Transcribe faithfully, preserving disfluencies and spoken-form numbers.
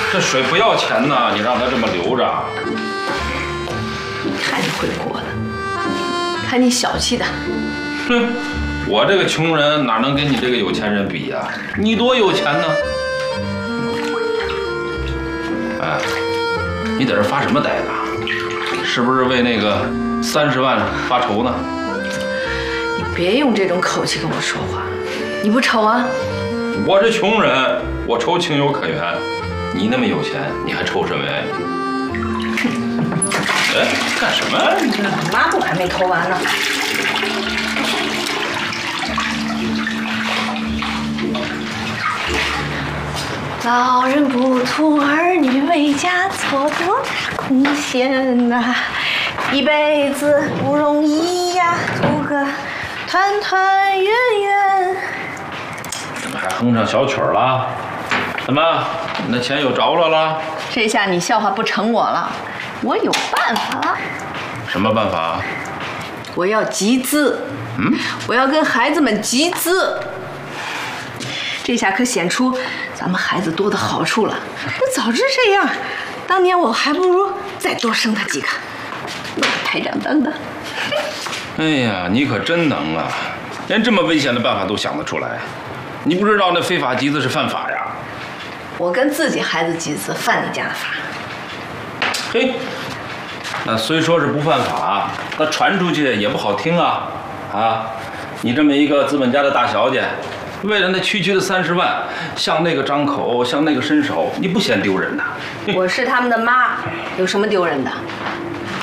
这水不要钱呢，你让他这么留着。 看你会过的，看你小气的。 哼，我这个穷人哪能跟你这个有钱人比呀？你多有钱呢？哎，你在这发什么呆呢？是不是为那个三十万发愁呢？ 你别用这种口气跟我说话，你不愁啊？ 我是穷人，我愁情有可原。你那么有钱，你还愁什么呀？哎，干什么？ 抹布还没抠完呢。老人不图儿女为家做多大贡献呐，一辈子不容易呀，图个团团圆圆。 怎么还哼上小曲儿了？怎么，你的钱又着落了？ 这下你笑话不成我了，我有办法了。 什么办法？ 我要集资，嗯，我要跟孩子们集资。这下可显出咱们孩子多的好处了。我早知这样，当年我还不如再多生他几个，我台长当的。 哎呀，你可真能啊，连这么危险的办法都想得出来。你不知道那非法集资是犯法呀？ 我跟自己孩子集资，犯你家的法。 嘿，那虽说是不犯法，那传出去也不好听啊！啊，你这么一个资本家的大小姐，为了那区区的三十万，向那个张口，向那个伸手，你不嫌丢人呐？ 我是他们的妈，有什么丢人的？